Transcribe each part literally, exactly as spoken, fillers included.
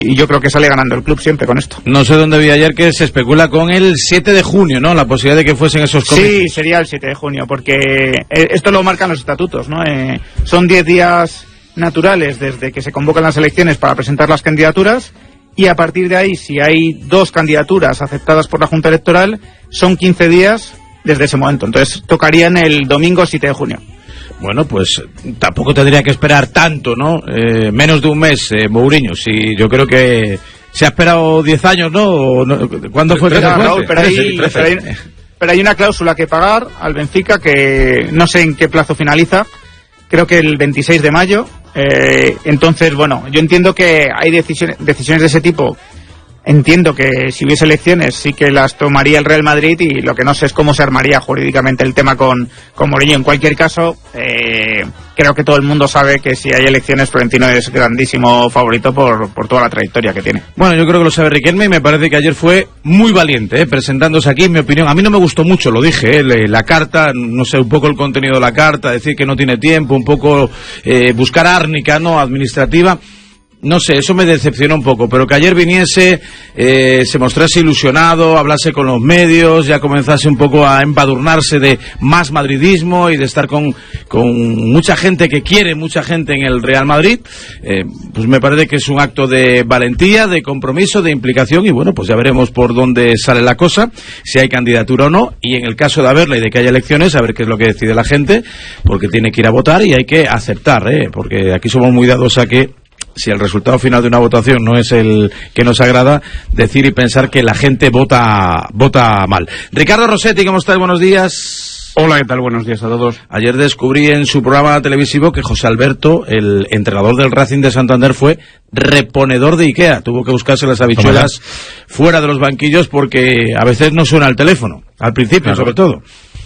y yo creo que sale ganando el club siempre con esto. No sé dónde vi ayer que se especula con el siete de junio, ¿no? La posibilidad de que fuesen esos comicios. Sí, sería el siete de junio, porque esto lo marcan los estatutos, ¿no? Eh, son diez días naturales desde que se convocan las elecciones para presentar las candidaturas, y a partir de ahí, si hay dos candidaturas aceptadas por la Junta Electoral, son quince días desde ese momento. Entonces tocarían el domingo siete de junio. Bueno, pues tampoco tendría que esperar tanto, ¿no? Eh, menos de un mes, eh, Mourinho. Si yo creo que se ha esperado diez años, ¿no? no ¿Cuándo fue? Pero, Raúl, pero, hay, pero, hay, pero hay una cláusula que pagar al Benfica que no sé en qué plazo finaliza. Creo que el veintiséis de mayo. Eh, entonces, bueno, yo entiendo que hay decisiones, decisiones de ese tipo. Entiendo que si hubiese elecciones sí que las tomaría el Real Madrid, y lo que no sé es cómo se armaría jurídicamente el tema con, con Mourinho. En cualquier caso, eh, creo que todo el mundo sabe que si hay elecciones, Florentino es grandísimo favorito por, por toda la trayectoria que tiene. Bueno, yo creo que lo sabe Riquelme, y me parece que ayer fue muy valiente, ¿eh? Presentándose aquí, en mi opinión. A mí no me gustó mucho, lo dije, ¿eh? La carta, no sé, un poco el contenido de la carta, decir que no tiene tiempo, un poco eh, buscar árnica, ¿no?, administrativa. No sé, eso me decepcionó un poco, pero que ayer viniese, eh, se mostrase ilusionado, hablase con los medios, ya comenzase un poco a embadurnarse de más madridismo y de estar con, con mucha gente que quiere, mucha gente en el Real Madrid, eh, pues me parece que es un acto de valentía, de compromiso, de implicación, y bueno, pues ya veremos por dónde sale la cosa, si hay candidatura o no, y en el caso de haberla y de que haya elecciones, a ver qué es lo que decide la gente, porque tiene que ir a votar y hay que aceptar, eh, porque aquí somos muy dados a que si el resultado final de una votación no es el que nos agrada, decir y pensar que la gente vota vota mal. Ricardo Rossetti, ¿cómo estás? Buenos días. Hola, ¿qué tal? Buenos días a todos. Ayer descubrí en su programa televisivo que José Alberto, el entrenador del Racing de Santander, fue reponedor de Ikea. Tuvo que buscarse las habichuelas fuera de los banquillos porque a veces no suena el teléfono, al principio, claro, sobre todo.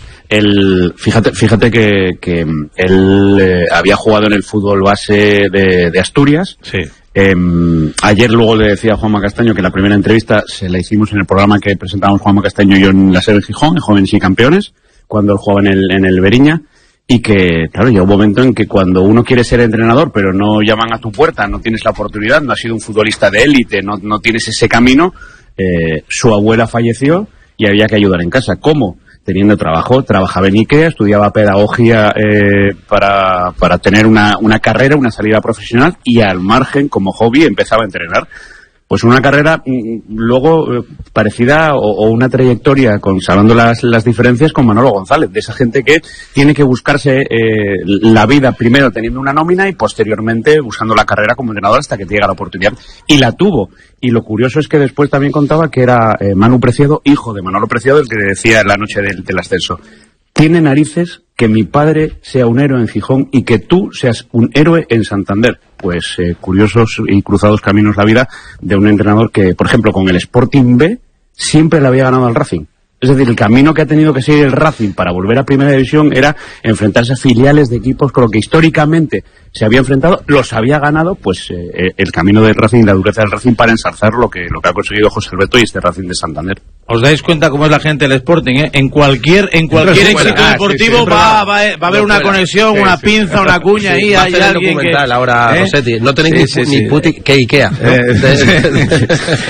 El, fíjate, fíjate que, que él eh, había jugado en el fútbol base de, de Asturias. Sí. Eh, ayer luego le decía a Juanma Castaño que la primera entrevista se la hicimos en el programa que presentamos Juanma Castaño y yo en la sede de Gijón, en Jóvenes y Campeones, cuando él jugaba en el, en el Beriña, y que, claro, llega un momento en que cuando uno quiere ser entrenador, pero no llaman a tu puerta, no tienes la oportunidad, no has sido un futbolista de élite, no, no tienes ese camino, eh, su abuela falleció y había que ayudar en casa. ¿Cómo? Teniendo trabajo, trabajaba en Ikea, estudiaba pedagogía eh, para, para tener una, una carrera, una salida profesional, y al margen, como hobby, empezaba a entrenar. Pues una carrera luego eh, parecida o, o una trayectoria, con salvando las, las diferencias, con Manolo González, de esa gente que tiene que buscarse eh, la vida primero teniendo una nómina y posteriormente buscando la carrera como entrenador hasta que te llega la oportunidad. Y la tuvo. Y lo curioso es que después también contaba que era eh, Manu Preciado, hijo de Manolo Preciado, el que decía en la noche del, del ascenso: tiene narices que mi padre sea un héroe en Gijón y que tú seas un héroe en Santander. Pues eh, curiosos y cruzados caminos la vida de un entrenador que, por ejemplo, con el Sporting B siempre le había ganado al Racing. Es decir, el camino que ha tenido que seguir el Racing para volver a Primera División era enfrentarse a filiales de equipos con los que históricamente se había enfrentado, los había ganado, pues eh, el camino del Racing y la dureza del Racing para ensalzar lo que lo que ha conseguido José Alberto y este Racing de Santander. ¿Os dais cuenta cómo es la gente del Sporting, eh? En cualquier en cualquier éxito ah, deportivo sí, sí, va, va, va a haber una conexión, sí, una sí, pinza, sí, una cuña ahí, sí, hay alguien documental que... ahora, ¿eh? Rossetti, no tenéis sí, ni, sí, ni puti sí. que Ikea, ¿no? Eh,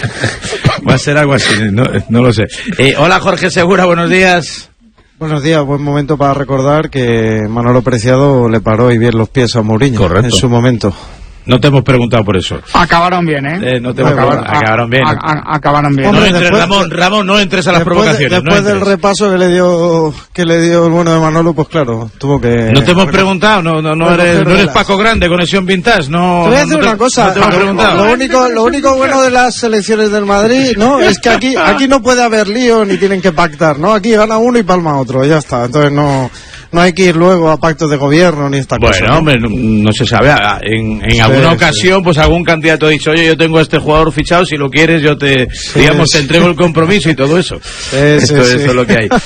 va a ser algo así, no, no lo sé. Eh, hola Jorge Segura, buenos días. Buenos días, buen momento para recordar que Manolo Preciado le paró y bien los pies a Mourinho. Correcto. En su momento. No te hemos preguntado por eso. Acabaron bien, ¿eh? eh no te hemos acabaron, a, acabaron bien. A, a, acabaron bien. No Hombre, entres, después, Ramón, Ramón, no entres a las después provocaciones. De, después no del repaso que le dio que le dio el bueno de Manolo, pues claro, tuvo que... No te hemos preguntado, no, no, no, eres, no eres Paco Grande, Conexión Vintage, no... Te voy a decir no una te, cosa, no te hemos preguntado. Lo único, lo único bueno de las selecciones del Madrid, ¿no? Es que aquí, aquí no puede haber lío ni tienen que pactar, ¿no? Aquí gana uno y palma otro, y ya está, entonces no... No hay que ir luego a pactos de gobierno ni esta bueno, cosa. Bueno, hombre, no, no se sabe. En, en sí, alguna sí. ocasión, pues algún candidato ha dicho, oye, yo tengo a este jugador fichado, si lo quieres, yo te, sí, digamos, sí. te entrego el compromiso y todo eso. Sí, esto, sí, esto sí. es lo que hay.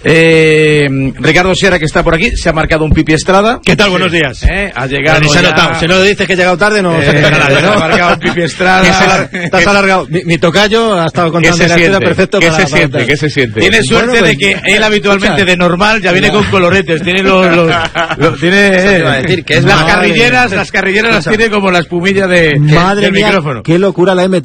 Eh, Ricardo Sierra, que está por aquí, se ha marcado un Pipi Estrada. ¿Qué tal? Buenos días. Eh, ha llegado. Ni se ha notado. Si no dices que ha llegado tarde, no eh, se pega nadie, ¿no? Se ha marcado un Pipi Estrada. Te has alargado. Mi, mi tocayo ha estado contando la historia perfecto. ¿Qué para, se siente? ¿Qué se siente? Tiene suerte bueno, pues, de que él habitualmente, escucha, de normal, ya viene no. con coloretes. tiene los, los, los tiene eh, iba a decir, que es las madre. carrilleras, las carrilleras las tiene como la espumilla de Madre del mía, micrófono. qué locura la M